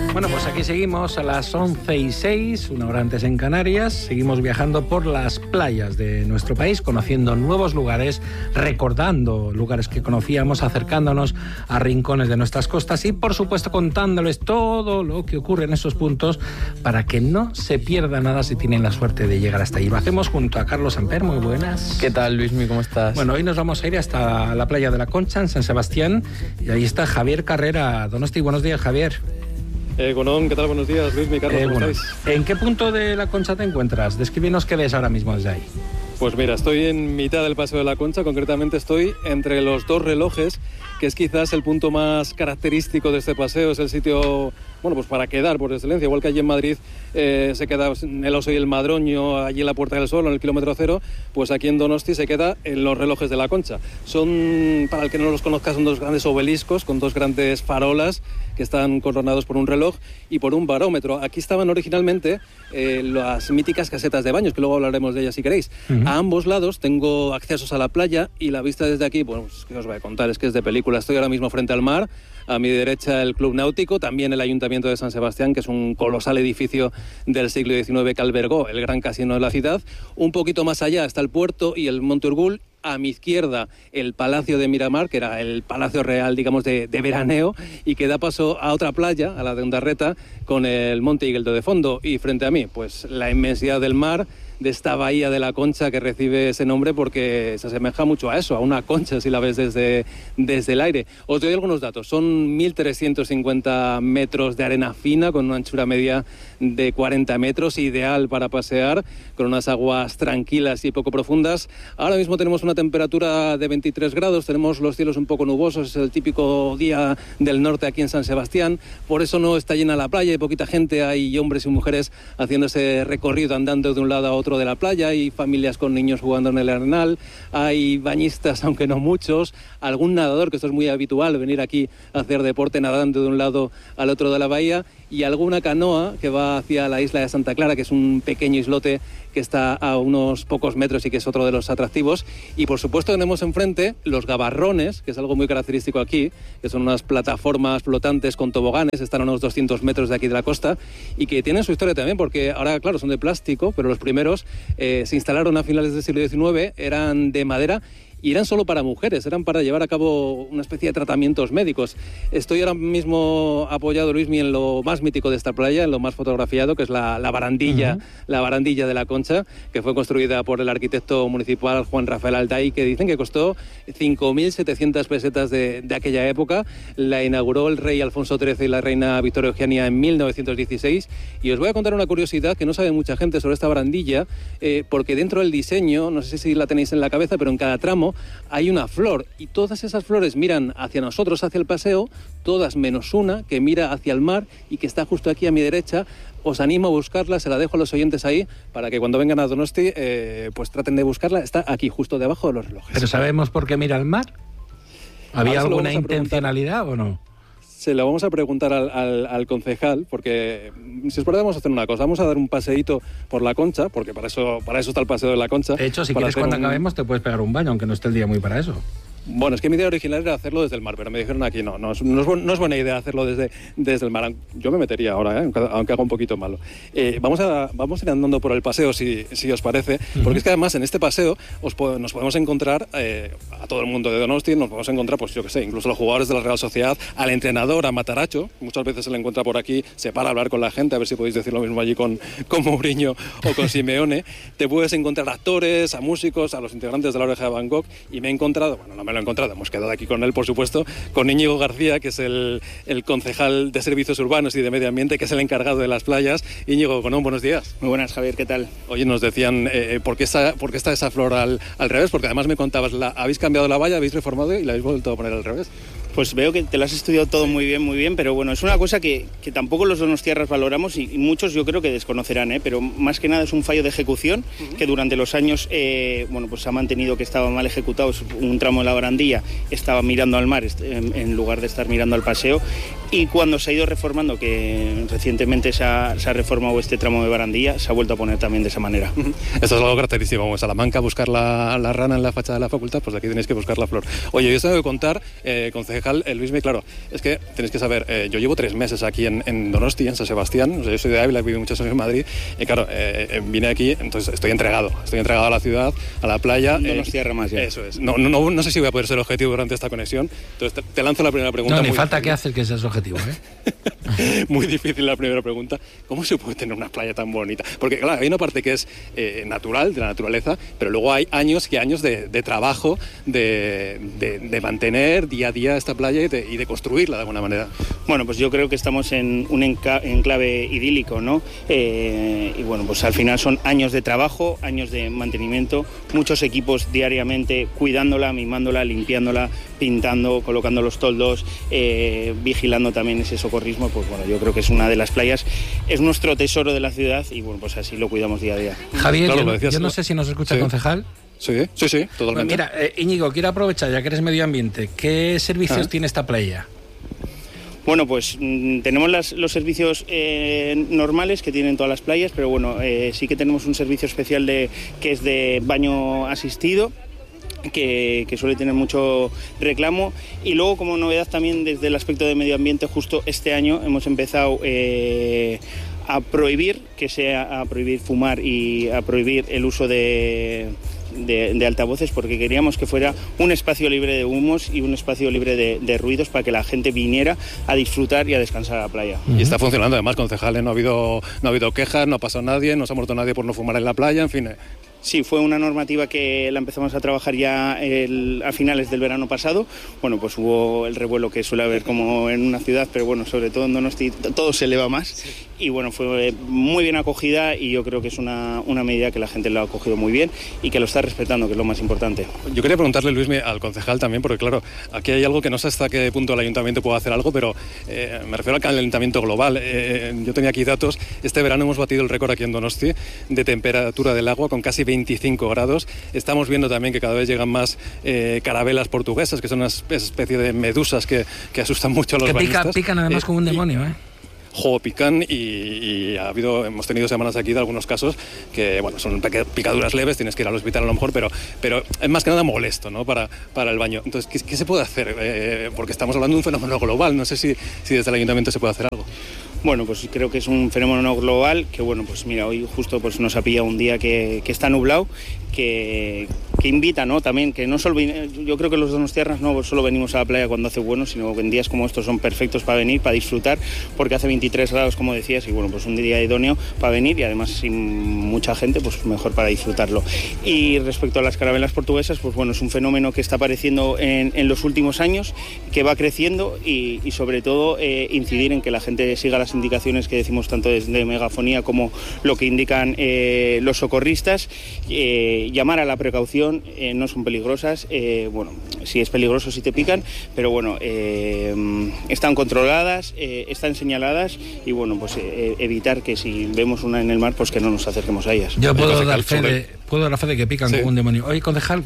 Bueno, pues aquí seguimos a las 11:06, una hora antes en Canarias. Seguimos viajando por las playas de nuestro país, conociendo nuevos lugares, recordando lugares que conocíamos, acercándonos a rincones de nuestras costas y, por supuesto, contándoles todo lo que ocurre en esos puntos para que no se pierda nada si tienen la suerte de llegar hasta ahí. Lo hacemos junto a Carlos Samper. Muy buenas. ¿Qué tal, Luismi? ¿Cómo estás? Bueno, hoy nos vamos a ir hasta la playa de la Concha, en San Sebastián, y ahí está Javier Carrera. Donosti, buenos días, Javier. Gonón, ¿qué tal? Buenos días, Luis, mi Carlos, ¿cómo estáis? ¿En qué punto de la Concha te encuentras? Descríbenos qué ves ahora mismo desde ahí. Pues mira, estoy en mitad del Paseo de la Concha, concretamente estoy entre los dos relojes, que es quizás el punto más característico de este paseo, es el sitio, bueno, pues para quedar por excelencia, igual que allí en Madrid se queda el Oso y el Madroño, allí en la Puerta del Sol, en el kilómetro cero, pues aquí en Donosti se queda en los relojes de la Concha. Son, para el que no los conozca, son dos grandes obeliscos con dos grandes farolas que están coronados por un reloj y por un barómetro. Aquí estaban originalmente las míticas casetas de baños, que luego hablaremos de ellas si queréis. A ambos lados tengo accesos a la playa y la vista desde aquí, bueno, pues, ¿qué os voy a contar? Es que es de película. Estoy ahora mismo frente al mar, a mi derecha el Club Náutico, también el Ayuntamiento de San Sebastián, que es un colosal edificio del siglo XIX que albergó el gran casino de la ciudad. Un poquito más allá está el puerto y el Monte Urgul. A mi izquierda el Palacio de Miramar, que era el Palacio Real, digamos, de veraneo, y que da paso a otra playa, a la de Ondarreta, con el Monte Igueldo de fondo. Y frente a mí, pues la inmensidad del mar, de esta bahía de la Concha que recibe ese nombre porque se asemeja mucho a eso, a una concha si la ves desde el aire. Os doy algunos datos. Son 1.350 metros de arena fina con una anchura media de 40 metros, ideal para pasear, con unas aguas tranquilas y poco profundas. Ahora mismo tenemos una temperatura de 23 grados, tenemos los cielos un poco nubosos, es el típico día del norte aquí en San Sebastián, por eso no está llena la playa, hay poquita gente, hay hombres y mujeres haciendo ese recorrido, andando de un lado a otro de la playa, hay familias con niños jugando en el arenal, hay bañistas, aunque no muchos, algún nadador, que esto es muy habitual, venir aquí a hacer deporte nadando de un lado al otro de la bahía, y alguna canoa que va hacia la isla de Santa Clara, que es un pequeño islote que está a unos pocos metros y que es otro de los atractivos. Y por supuesto tenemos enfrente los gabarrones, que es algo muy característico aquí, que son unas plataformas flotantes con toboganes, están a unos 200 metros de aquí de la costa y que tienen su historia también, porque ahora, claro, son de plástico, pero los primeros se instalaron a finales del siglo XIX, eran de madera y eran solo para mujeres, eran para llevar a cabo una especie de tratamientos médicos. Estoy ahora mismo apoyado, Luismi, en lo más mítico de esta playa, en lo más fotografiado, que es la barandilla, la barandilla de la Concha, que fue construida por el arquitecto municipal Juan Rafael Alday, que dicen que costó 5.700 pesetas de aquella época. La inauguró el rey Alfonso XIII y la reina Victoria Eugenia en 1916. Y os voy a contar una curiosidad que no sabe mucha gente sobre esta barandilla, porque dentro del diseño, no sé si la tenéis en la cabeza, pero en cada tramo hay una flor y todas esas flores miran hacia nosotros, hacia el paseo, todas menos una que mira hacia el mar y que está justo aquí a mi derecha. Os animo a buscarla, se la dejo a los oyentes ahí para que cuando vengan a Donosti pues traten de buscarla. Está aquí, justo debajo de los relojes. ¿Pero sabemos por qué mira al mar? ¿Había alguna intencionalidad o no? Se lo vamos a preguntar al concejal, porque si os parece vamos a hacer una cosa, vamos a dar un paseíto por la Concha, porque para eso está el paseo de la Concha. De hecho, si quieres cuando acabemos te puedes pegar un baño, aunque no esté el día muy para eso. Bueno, es que mi idea original era hacerlo desde el mar, pero me dijeron aquí no es buena idea hacerlo desde el mar. Yo me metería ahora, aunque haga un poquito malo. Vamos a ir andando por el paseo, si os parece, porque es que además en este paseo nos podemos encontrar a todo el mundo de Donosti, nos podemos encontrar, pues yo qué sé, incluso los jugadores de la Real Sociedad, al entrenador, a Mataracho, muchas veces se le encuentra por aquí, se para a hablar con la gente, a ver si podéis decir lo mismo allí con Mourinho o con Simeone. Te puedes encontrar a actores, a músicos, a los integrantes de La Oreja de Van Gogh, y me he encontrado, bueno, no me lo he encontrado, hemos quedado aquí con él, por supuesto, con Íñigo García, que es el concejal de Servicios Urbanos y de Medio Ambiente, que es el encargado de las playas. Íñigo, buenos días. Muy buenas, Javier, ¿qué tal? Oye, nos decían, ¿por qué está esa flor al revés? Porque además me contabas, habéis cambiado la valla, habéis reformado y la habéis vuelto a poner al revés. Pues veo que te lo has estudiado todo muy bien, pero bueno, es una cosa que tampoco los donostiarras valoramos y muchos yo creo que desconocerán, pero más que nada es un fallo de ejecución que durante los años, pues se ha mantenido que estaba mal ejecutado. Un tramo de la barandilla estaba mirando al mar en lugar de estar mirando al paseo, y cuando se ha ido reformando, que recientemente se ha reformado este tramo de barandilla, se ha vuelto a poner también de esa manera. Esto es algo característico, como en Salamanca buscar la rana en la fachada de la facultad, pues aquí tenéis que buscar la flor. Oye, yo os tengo que contar, concejal, concejal. Luismi, claro, es que tenéis que saber, yo llevo 3 meses aquí en Donosti, en San Sebastián, o sea, yo soy de Ávila, he vivido muchos años en Madrid, y claro, vine aquí, entonces estoy entregado a la ciudad, a la playa. Donostiarra más ya. Eso es. No sé si voy a poder ser objetivo durante esta conexión, entonces te lanzo la primera pregunta. No, ni falta que hacer que seas objetivo, Muy difícil la primera pregunta. ¿Cómo se puede tener una playa tan bonita? Porque claro, hay una parte que es natural, de la naturaleza, pero luego hay años y años de trabajo, de mantener día a día esta playa y de construirla de alguna manera. Bueno, pues yo creo que estamos en un enclave idílico, ¿no? Y bueno, pues al final son años de trabajo, años de mantenimiento, muchos equipos diariamente cuidándola, mimándola, limpiándola, pintando, colocando los toldos, vigilando también ese socorrismo. Pues bueno, yo creo que es una de las playas, es nuestro tesoro de la ciudad y bueno, pues así lo cuidamos día a día. Javier, claro, yo no sé si nos escucha el concejal. Sí, totalmente. Pues mira, Íñigo, quiero aprovechar, ya que eres medio ambiente, ¿qué servicios tiene esta playa? Bueno, pues tenemos los servicios normales que tienen todas las playas, pero bueno, sí que tenemos un servicio especial que es de baño asistido, que suele tener mucho reclamo, y luego como novedad también desde el aspecto de medio ambiente, justo este año hemos empezado a prohibir fumar y a prohibir el uso de altavoces, porque queríamos que fuera un espacio libre de humos y un espacio libre de ruidos para que la gente viniera a disfrutar y a descansar a la playa. Y está funcionando además, concejales, no ha habido quejas, no ha pasado nadie, no se ha muerto nadie por no fumar en la playa, en fin. Sí, fue una normativa que la empezamos a trabajar ya a finales del verano pasado. Bueno, pues hubo el revuelo que suele haber como en una ciudad, pero bueno, sobre todo en Donosti todo se eleva más. Sí. Y bueno, fue muy bien acogida y yo creo que es una medida que la gente lo ha acogido muy bien y que lo está respetando, que es lo más importante. Yo quería preguntarle, Luismi, al concejal también, porque claro, aquí hay algo que no sé hasta qué punto el ayuntamiento puede hacer algo, pero me refiero al calentamiento global. Yo tenía aquí datos. Este verano hemos batido el récord aquí en Donosti de temperatura del agua con casi 25 grados. Estamos viendo también que cada vez llegan más carabelas portuguesas, que son una especie de medusas que asustan mucho a los bañistas. Pican además como un demonio, pican y hemos tenido semanas aquí de algunos casos que, bueno, son picaduras leves, tienes que ir al hospital a lo mejor, pero es más que nada molesto, ¿no? Para el baño. Entonces, ¿qué se puede hacer? Porque estamos hablando de un fenómeno global, no sé si desde el ayuntamiento se puede hacer algo. Bueno, pues creo que es un fenómeno global que, bueno, pues mira, hoy justo pues nos ha pillado un día que está nublado, que invita, ¿no? También, que no solo, yo creo que los donostiarras no solo venimos a la playa cuando hace bueno, sino que en días como estos son perfectos para venir, para disfrutar, porque hace 23 grados, como decías, y bueno, pues un día idóneo para venir y además sin mucha gente, pues mejor para disfrutarlo. Y respecto a las carabelas portuguesas, pues bueno, es un fenómeno que está apareciendo en los últimos años, que va creciendo y sobre todo incidir en que la gente siga las indicaciones que decimos tanto desde megafonía como lo que indican los socorristas, llamar a la precaución, no son peligrosas, bueno, sí es peligroso si te pican, pero bueno, están controladas, están señaladas y bueno, pues evitar que si vemos una en el mar, pues que no nos acerquemos a ellas. Yo puedo dar fe de que pican como un demonio. Oye, concejal,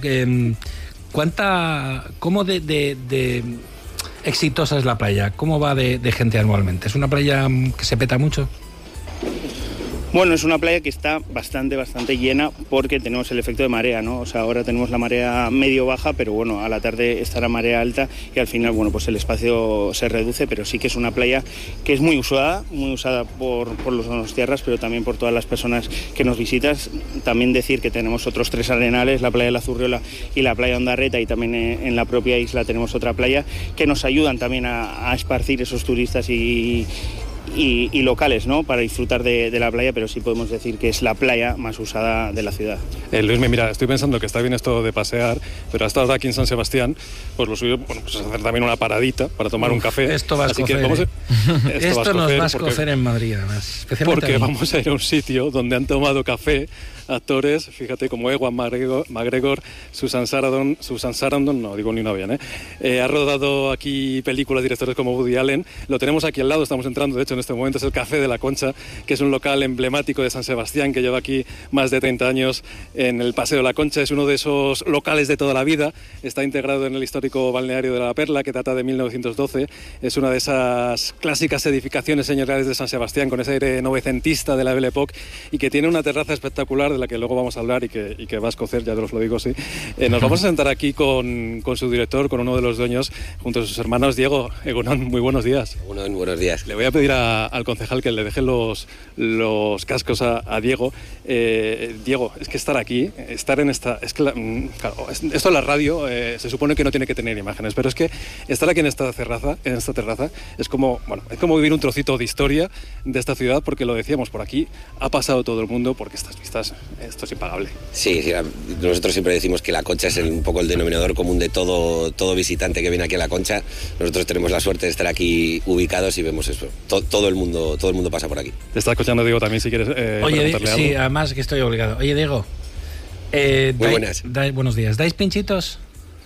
¿cómo de exitosa es la playa? ¿Cómo va de gente anualmente? ¿Es una playa que se peta mucho? Bueno, es una playa que está bastante llena porque tenemos el efecto de marea, ¿no? O sea, ahora tenemos la marea medio baja, pero bueno, a la tarde estará marea alta y al final, bueno, pues el espacio se reduce, pero sí que es una playa que es muy usada por los donostiarras, pero también por todas las personas que nos visitan. También decir que tenemos otros 3 arenales, la playa de la Zurriola y la playa Ondarreta, y también en la propia isla tenemos otra playa que nos ayudan también a esparcir esos turistas y locales, ¿no? Para disfrutar de la playa, pero sí podemos decir que es la playa más usada de la ciudad. Luismi, mira, estoy pensando que está bien esto de pasear, pero hasta ahora aquí en San Sebastián, pues lo suyo, bueno, pues hacer también una paradita para tomar un café. Esto va a escocer. Esto nos va a escocer en Madrid, además. Porque vamos a ir a un sitio donde han tomado café actores, fíjate, como Ewan McGregor, Susan Sarandon, no digo ni una bien, ha rodado aquí películas, directores como Woody Allen. Lo tenemos aquí al lado, estamos entrando de hecho en este momento, es el Café de la Concha, que es un local emblemático de San Sebastián que lleva aquí más de 30 años en el Paseo de la Concha. Es uno de esos locales de toda la vida, está integrado en el histórico balneario de la Perla, que data de 1912. Es una de esas clásicas edificaciones señoriales de San Sebastián con ese aire novecentista de la Belle Époque y que tiene una terraza espectacular de la que luego vamos a hablar y que va a escocer, ya os lo digo, sí. Nos vamos a sentar aquí con su director, con uno de los dueños, junto a sus hermanos. Diego, Egunon, muy buenos días. Egunon, buenos días. Le voy a pedir al concejal que le deje los cascos a Diego. Diego, es que estar aquí, estar en esta... Es que claro, esto en la radio se supone que no tiene que tener imágenes, pero es que estar aquí en esta terraza es como vivir un trocito de historia de esta ciudad, porque lo decíamos, por aquí ha pasado todo el mundo, porque estas vistas, esto es impagable. Sí, nosotros siempre decimos que la Concha es un poco el denominador común de todo visitante que viene aquí a la Concha. Nosotros tenemos la suerte de estar aquí ubicados y vemos eso. Todo el mundo pasa por aquí. Te está escuchando Diego también, si quieres Oye, sí, algo. Además que estoy obligado. Oye, Diego. Muy buenas. Buenos días. ¿Dais pinchitos?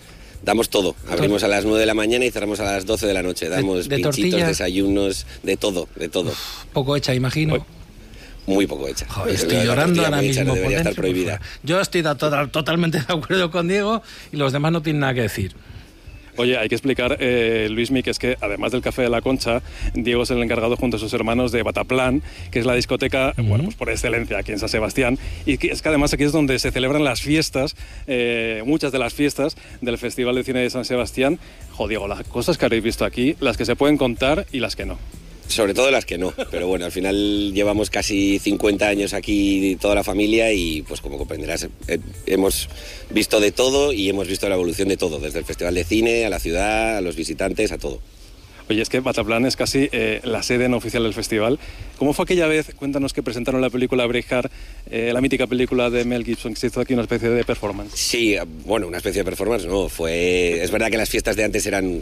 Damos todo. Abrimos a las 9 de la mañana y cerramos a las 12 de la noche. Damos de pinchitos, tortilla, desayunos, de todo. Poco hecha, imagino. Muy poco hecha. Joder, estoy llorando ahora mismo. Debería estar prohibida. Yo estoy totalmente de acuerdo con Diego y los demás no tienen nada que decir. Oye, hay que explicar, Luismi, que es que además del Café de la Concha, Diego es el encargado junto a sus hermanos de Bataplan, que es la discoteca, bueno, pues por excelencia aquí en San Sebastián, y que es que además aquí es donde se celebran las fiestas, muchas de las fiestas del Festival de Cine de San Sebastián. Jo, Diego, las cosas que habréis visto aquí, las que se pueden contar y las que no. Sobre todo las que no, pero bueno, al final llevamos casi 50 años aquí toda la familia y pues como comprenderás hemos visto de todo y hemos visto la evolución de todo, desde el Festival de Cine, a la ciudad, a los visitantes, a todo. Oye, es que Bataplan es casi la sede no oficial del festival. ¿Cómo fue aquella vez? Cuéntanos, que presentaron la película Braveheart, la mítica película de Mel Gibson, que se hizo aquí una especie de performance. Sí, bueno, una especie de performance, no, es verdad que las fiestas de antes eran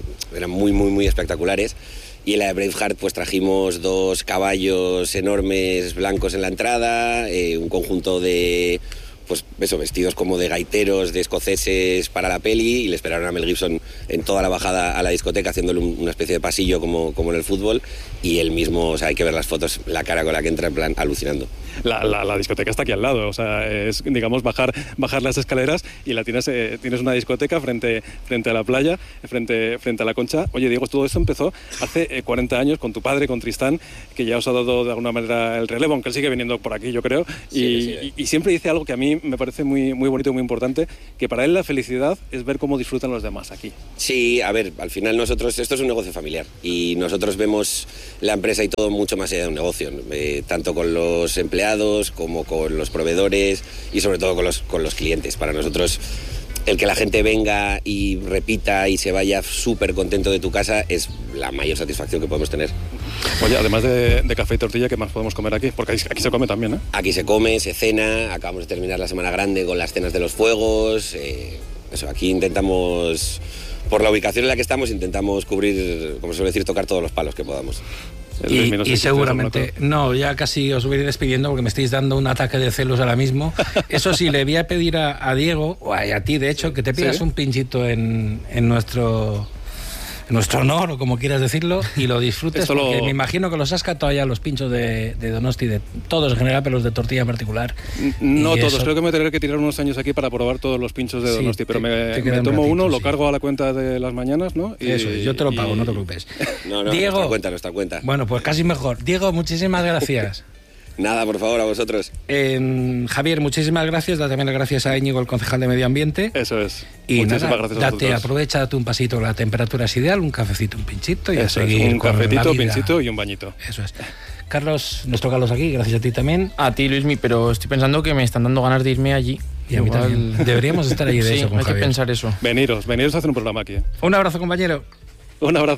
muy espectaculares. Y en la de Braveheart pues trajimos 2 caballos enormes blancos en la entrada, un conjunto de vestidos como de gaiteros, de escoceses para la peli, y le esperaron a Mel Gibson en toda la bajada a la discoteca haciéndole una especie de pasillo como en el fútbol, y él mismo, o sea, hay que ver las fotos, la cara con la que entra, en plan alucinando. La discoteca está aquí al lado, o sea, es, digamos, bajar las escaleras y tienes una discoteca frente a la playa, frente a la Concha. Oye, Diego, todo esto empezó hace 40 años con tu padre, con Tristán, que ya os ha dado de alguna manera el relevo, aunque él sigue viniendo por aquí, yo creo, y siempre dice algo que a mí me parece muy bonito y muy importante, que para él la felicidad es ver cómo disfrutan los demás aquí. Sí, a ver, al final esto es un negocio familiar y nosotros vemos la empresa y todo mucho más allá de un negocio, tanto con los empleados como con los proveedores y sobre todo con los clientes. Para nosotros el que la gente venga y repita y se vaya súper contento de tu casa es la mayor satisfacción que podemos tener. Oye, además de café y tortilla, ¿qué más podemos comer aquí? Porque aquí se come también, ¿eh? Aquí se come, se cena, acabamos de terminar la Semana Grande con las cenas de los fuegos, aquí intentamos, por la ubicación en la que estamos, intentamos cubrir, como se suele decir, tocar todos los palos que podamos. Y seguramente, no, ya casi os voy a ir despidiendo porque me estáis dando un ataque de celos ahora mismo. Eso sí, le voy a pedir a Diego, o a ti de hecho, que te pidas un pinchito en nuestro honor, o como quieras decirlo, y lo disfrutes, porque me imagino que los has catado ya los pinchos de Donosti, de todos en general, pero los de tortilla en particular. No todos, creo que me tendré que tirar unos años aquí para probar todos los pinchos de Donosti, pero me tomo uno, lo cargo a la cuenta de las mañanas, ¿no? Eso, yo te lo pago, no te preocupes. No, Diego, nuestra cuenta. Bueno, pues casi mejor. Diego, muchísimas gracias. Nada, por favor, a vosotros. Javier, muchísimas gracias. Da también las gracias a Íñigo, el concejal de Medio Ambiente. Eso es. Y muchísimas gracias a vosotros. Aprovecha, date un pasito, la temperatura es ideal, un cafecito, un pinchito y eso a seguir es, un cafetito, con pinchito y un bañito. Eso es. Carlos, nuestro Carlos aquí, gracias a ti también. A ti, Luismi, pero estoy pensando que me están dando ganas de irme allí. Y a mí también. Deberíamos estar allí de eso con hay Javier. Que pensar eso. Veniros a hacer un programa aquí. Un abrazo, compañero. Un abrazo.